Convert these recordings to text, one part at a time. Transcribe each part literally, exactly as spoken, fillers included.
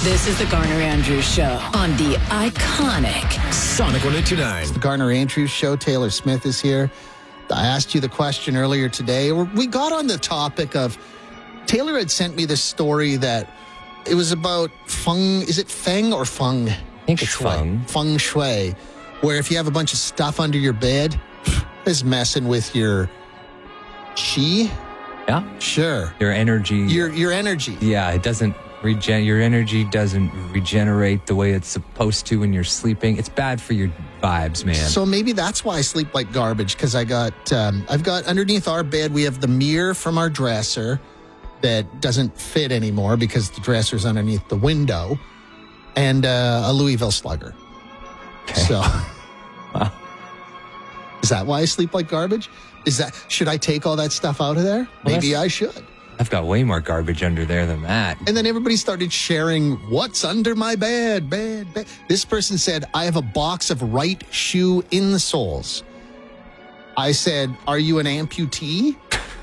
This is the Garner Andrews Show on the iconic Sonic one oh two nine. The Garner Andrews Show. Taylor Smith is here. I asked you the question earlier today. We got on the topic of, Taylor had sent me this story that it was about feng, is it feng or feng? I think it's shui, feng. Feng shui, where if you have a bunch of stuff under your bed, it's messing with your chi. Yeah. Sure. Your energy. Your your energy. Yeah, it doesn't regen. Your energy doesn't regenerate the way it's supposed to when you're sleeping. It's bad for your vibes, man. So maybe that's why I sleep like garbage, because I got um, I've got underneath our bed we have the mirror from our dresser that doesn't fit anymore because the dresser's underneath the window, and uh, a Louisville Slugger. Okay. So, wow. Is that why I sleep like garbage? Is that should I take all that stuff out of there? Well, maybe I should. I've got way more garbage under there than that. And then everybody started sharing what's under my bed, bed, bed. This person said, I have a box of right shoe insoles. I said, are you an amputee?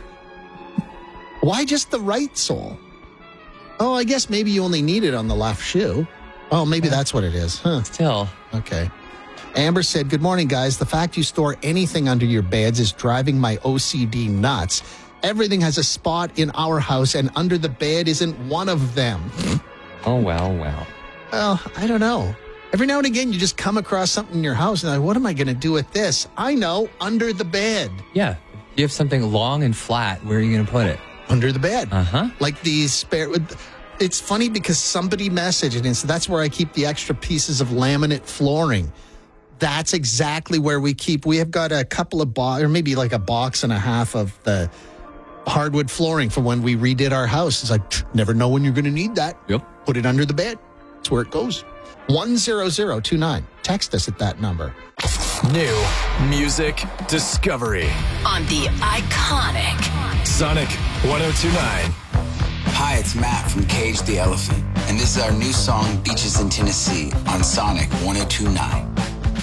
Why just the right sole? Oh, I guess maybe you only need it on the left shoe. Oh, maybe yeah. That's what it is. Huh. Still. Okay. Amber said, good morning, guys. The fact you store anything under your beds is driving my O C D nuts. Everything has a spot in our house, and under the bed isn't one of them. Oh, well, well. Well, I don't know. Every now and again, you just come across something in your house, and like, what am I going to do with this? I know, under the bed. Yeah. You have something long and flat. Where are you going to put it? Under the bed. Uh-huh. Like these spare... It's funny because somebody messaged, and so that's where I keep the extra pieces of laminate flooring. That's exactly where we keep... We have got a couple of... Bo- or maybe like a box and a half of the... hardwood flooring from when we redid our house. It's like, never know when you're going to need that. Yep. Put it under the bed. That's where it goes. one zero zero two nine. Text us at that number. New music discovery on the iconic Sonic one oh two nine. Hi, it's Matt from Cage the Elephant, and this is our new song, Beaches in Tennessee, on Sonic one oh two nine.